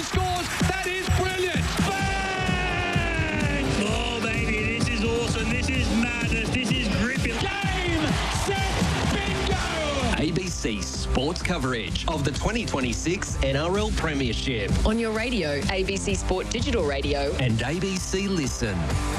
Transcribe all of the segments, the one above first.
scores. That is brilliant. Bang! Oh, baby, this is awesome. This is madness. This is gripping. Game, set, bingo! ABC Sports coverage of the 2026 NRL Premiership On your radio, ABC Sport Digital Radio. and ABC Listen.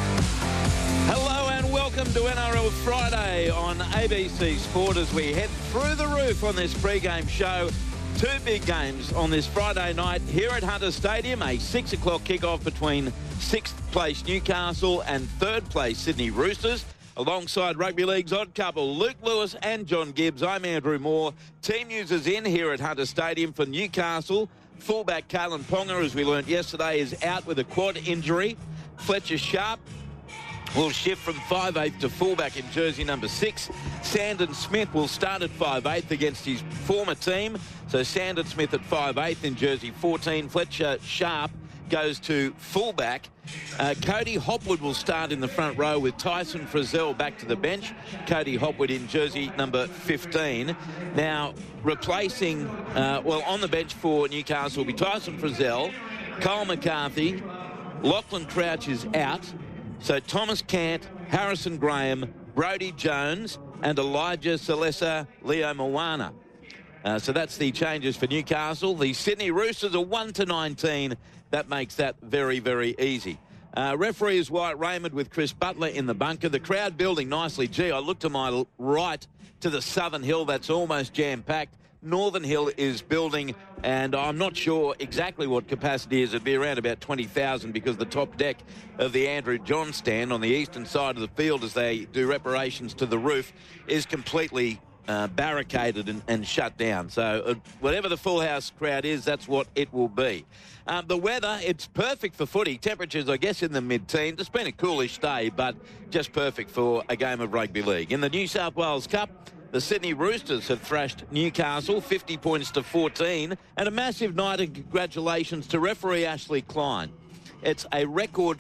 Hello and welcome to NRL Friday on ABC Sport as we head through the roof on this pre-game show. Two big games on this Friday night here at Hunter Stadium. A 6 o'clock kickoff between 6th place Newcastle and 3rd place Sydney Roosters. Alongside Rugby League's odd couple, Luke Lewis and John Gibbs, I'm Andrew Moore. Team news is in here at Hunter Stadium for Newcastle. Fullback Kalyn Ponga, as we learnt yesterday, is out with a quad injury. Fletcher Sharp will shift from 5'8" to fullback in jersey number 6. Sandon Smith will start at 5'8" against his former team. So Sandon Smith at 5'8" in jersey 14. Fletcher Sharp goes to fullback. Cody Hopwood will start in the front row with Tyson Frizzell back to the bench. Cody Hopwood in jersey number 15. Now, replacing, on the bench for Newcastle will be Tyson Frizzell, Cole McCarthy, Lachlan Crouch is out. So Thomas Cant, Harrison Graham, Brodie Jones and Elijah Salesa Leo Moana. So that's the changes for Newcastle. The Sydney Roosters are 1-19. That makes that very, very easy. Referee is Wyatt Raymond with Chris Butler in the bunker. The crowd building nicely. Gee, I look to my right to the Southern Hill. That's almost jam-packed. Northern Hill is building, and I'm not sure exactly what capacity is. It'd be around about 20,000 because the top deck of the Andrew John stand on the eastern side of the field as they do reparations to the roof is completely barricaded and shut down. So whatever the full house crowd is, that's what it will be. The weather, it's perfect for footy. Temperatures, I guess, in the mid-teens. It's been a coolish day, but just perfect for a game of rugby league. In the New South Wales Cup, the Sydney Roosters have thrashed Newcastle 50 points to 14, and a massive night of congratulations to referee Ashley Klein. It's a record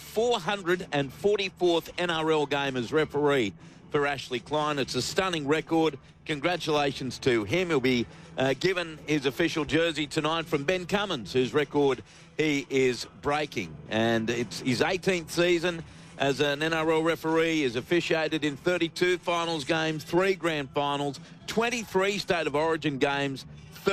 444th NRL game as referee for Ashley Klein. It's a stunning record. Congratulations to him. He'll be given his official jersey tonight from Ben Cummins, whose record he is breaking. And it's his 18th season as an NRL referee. Is officiated in 32 finals games, 3 grand finals, 23 State of Origin games,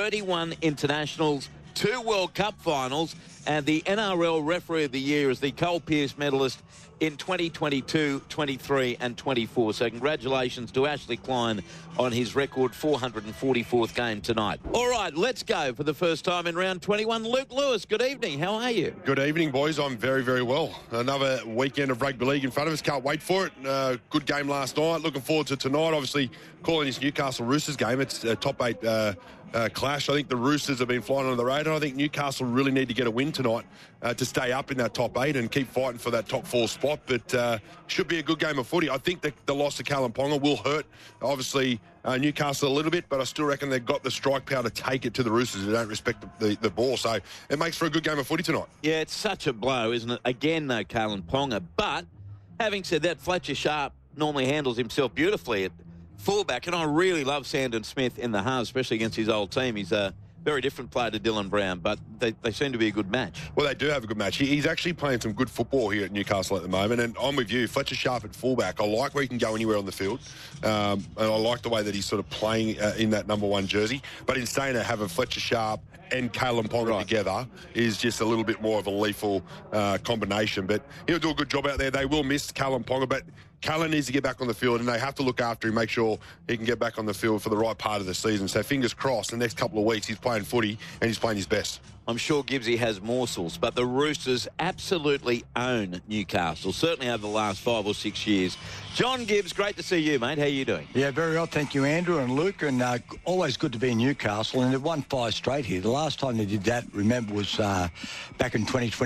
31 internationals, 2 World Cup finals, and the NRL Referee of the Year is the Cole Pearce medalist in 2022, 23 and 24. So congratulations to Ashley Klein on his record 444th game tonight. All right, let's go for the first time in round 21. Luke Lewis, good evening. How are you? Good evening, boys. I'm very, very well. Another weekend of rugby league in front of us. Can't wait for it. Good game last night. Looking forward to tonight. Obviously, calling this Newcastle Roosters game. It's a top 8 clash. I think the Roosters have been flying under the radar. I think Newcastle really need to get a win tonight to stay up in that top 8 and keep fighting for that top 4 spot. But should be a good game of footy. I think that the loss of Kalyn Ponga will hurt, obviously, Newcastle a little bit, but I still reckon they've got the strike power to take it to the Roosters who don't respect the ball. So it makes for a good game of footy tonight. Yeah, it's such a blow, isn't it? Again, though, Kalyn Ponga. But having said that, Fletcher Sharp normally handles himself beautifully at fullback, and I really love Sandon Smith in the halves, especially against his old team. He's a very different player to Dylan Brown, but they seem to be a good match. Well, they do have a good match. He's actually playing some good football here at Newcastle at the moment, and I'm with you. Fletcher Sharp at fullback. I like where he can go anywhere on the field, and I like the way that he's sort of playing in that number 1 jersey. But in saying that, having Fletcher Sharp and Kalyn Ponga together is just a little bit more of a lethal combination. But he'll do a good job out there. They will miss Kalyn Ponga, but Kalyn needs to get back on the field, and they have to look after him, make sure he can get back on the field for the right part of the season. So fingers crossed, the next couple of weeks he's playing footy and he's playing his best. I'm sure Gibbsy has morsels, but the Roosters absolutely own Newcastle, certainly over the last 5 or 6 years. John Gibbs, great to see you, mate. How are you doing? Yeah, very well. Thank you, Andrew and Luke. And always good to be in Newcastle. And they've won 5 straight here. The last time they did that, remember, was back in 2020.